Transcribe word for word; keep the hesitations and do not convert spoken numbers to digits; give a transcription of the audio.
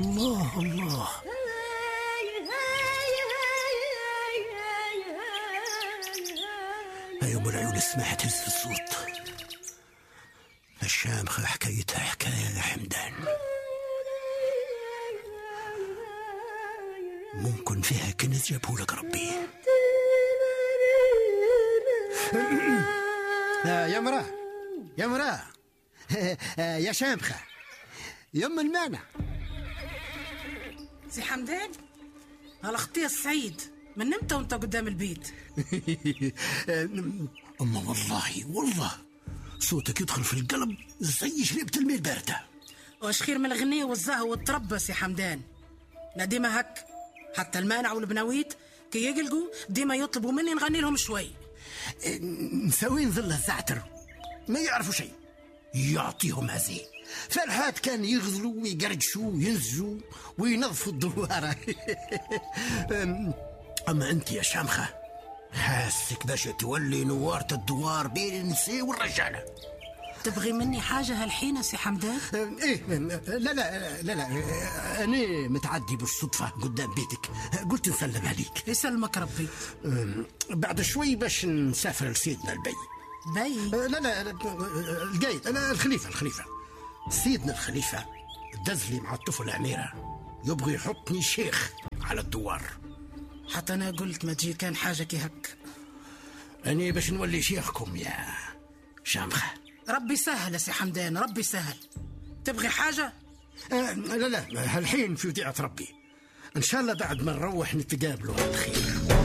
الله الله. أيوم العيون اسمع تهز في الصوت. الشامخة حكايتها حكاية يا حمدان، ممكن فيها كنز جابهولك ربي. يا مراه يا مراه يا شامخة يم المعنى. سي حمدان، هلا اختي السعيد، من نمت وانت قدام البيت؟ أما والله والله صوتك يدخل في القلب زي شريبة الماء الباردة. واش خير من الغنية والزهو والتربس يا حمدان؟ لا ديما هك، حتى المانع والبناويت كي يقلقوا ديما يطلبوا مني نغني لهم شوي. مساوين ظل الزعتر ما يعرفوا شيء، يعطيهم هزي. فالحات كان يغزلوا ويقرجشوا وينزجوا وينظفوا الدوارة. أما أنت يا شامخة حاسك باش تولي نوارة الدوار بين النساء والرجالة. تبغي مني حاجة هالحين سي حمدان؟ إيه لا لا لا لا أنا متعدي بالصدفة قدام بيتك، قلت نسلم عليك. يسلمك ربي. بعد شوي باش نسافر لسيدنا البي. بي؟ لا لا القايد، أنا الخليفة الخليفة سيدنا الخليفة دزلي مع الطفل أميرة، يبغي يحطني شيخ على الدوار. حتى أنا قلت ما تجي كان حاجة كي هك. أنا باش نولي شيخكم يا شامخة. ربي سهل يا سي حمدان، ربي سهل. تبغي حاجة؟ آه لا لا هالحين في وديعة ربي، إن شاء الله بعد ما نروح نتقابلوا على الخير.